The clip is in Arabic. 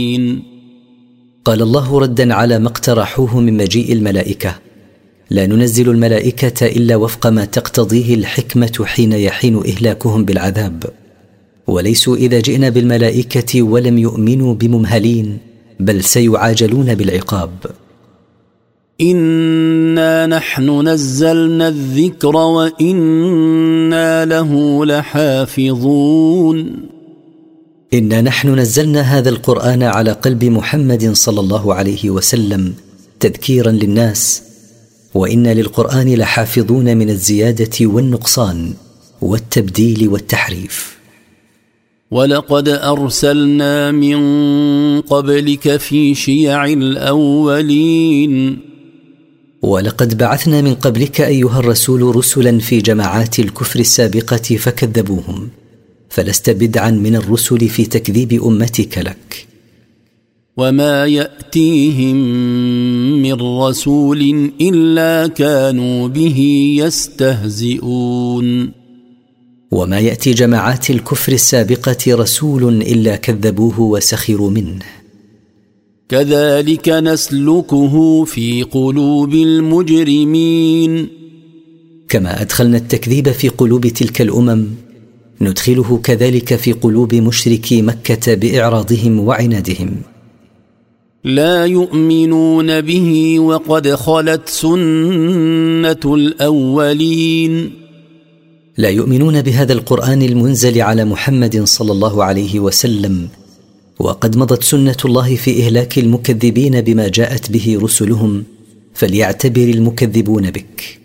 قال الله ردا على ما اقترحوه من مجيء الملائكة: لا ننزل الملائكة إلا وفق ما تقتضيه الحكمة حين يحين إهلاكهم بالعذاب، وليسوا إذا جئنا بالملائكة ولم يؤمنوا بممهلين، بل سيعاجلون بالعقاب. إنا نحن نزلنا الذكر وإنا له لحافظون. إنا نحن نزلنا هذا القرآن على قلب محمد صلى الله عليه وسلم تذكيرا للناس، وإن للقرآن لحافظون من الزيادة والنقصان والتبديل والتحريف. ولقد أرسلنا من قبلك في شيع الأولين. ولقد بعثنا من قبلك أيها الرسول رسلا في جماعات الكفر السابقة فكذبوهم، فلست بدعا من الرسل في تكذيب أمتك لك. وما يأتيهم من رسول إلا كانوا به يستهزئون. وما يأتي جماعات الكفر السابقة رسول إلا كذبوه وسخروا منه. كذلك نسلكه في قلوب المجرمين. كما أدخلنا التكذيب في قلوب تلك الأمم، ندخله كذلك في قلوب مشركي مكة بإعراضهم وعنادهم. لا يؤمنون به وقد خلت سنة الأولين. لا يؤمنون بهذا القرآن المنزل على محمد صلى الله عليه وسلم، وقد مضت سنة الله في إهلاك المكذبين بما جاءت به رسلهم، فليعتبر المكذبون بك.